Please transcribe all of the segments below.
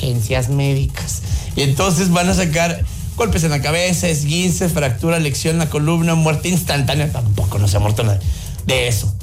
urgencias médicas. Y entonces van a sacar golpes en la cabeza, esguinces, fractura, lección en la columna, muerte instantánea. Tampoco no se ha muerto nadie de eso.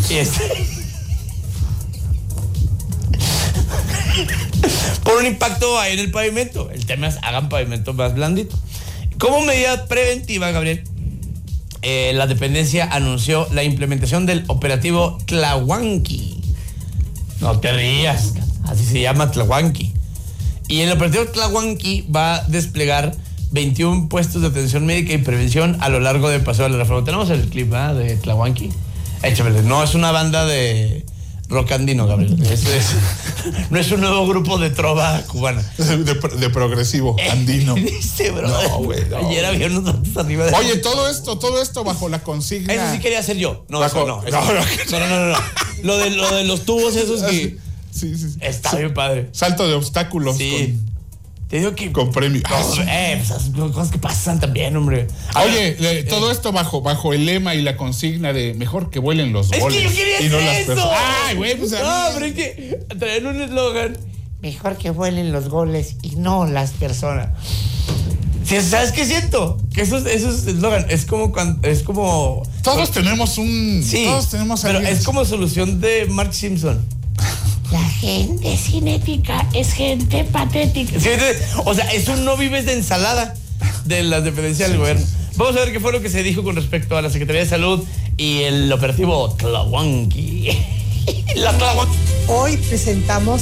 Por un impacto ahí en el pavimento. El tema es hagan pavimento más blandito. Como medida preventiva, Gabriel, la dependencia anunció la implementación del operativo Tlahuanqui. No te rías, así se llama, Tlahuanqui. Y el operativo Tlahuanqui va a desplegar 21 puestos de atención médica y prevención a lo largo del Paseo de la Reforma. Tenemos el clip, ¿verdad? De Tlahuanqui. Échamele. No es una banda de rock andino, Gabriel. No es un nuevo grupo de trova cubana. De progresivo andino. Dice, bro. No, güey. No, ayer había unos datos arriba de... Oye, todo esto bajo la consigna. Eso sí quería hacer yo. No, bajo... no. Lo de los tubos esos que... Sí. Está bien padre. Salto de obstáculos. Sí. Te digo que... Con premio. Pues, cosas que pasan también, hombre. Oye, todo esto bajo el lema y la consigna de mejor que vuelen los goles. Es que yo quería y no hacer las eso. personas. Ay, güey, pues no, pero es que traen un eslogan. Mejor que vuelen los goles y no las personas. ¿Sabes qué siento? Que eso es eslogan. Es como... Todos tenemos un... Sí, todos tenemos pero es como solución de Mark Simpson. La gente cinética es gente patética. ¿Sí? O sea, eso no vives de ensalada de las dependencias del gobierno. Vamos a ver qué fue lo que se dijo con respecto a la Secretaría de Salud y el operativo Tlahuanqui. Hoy presentamos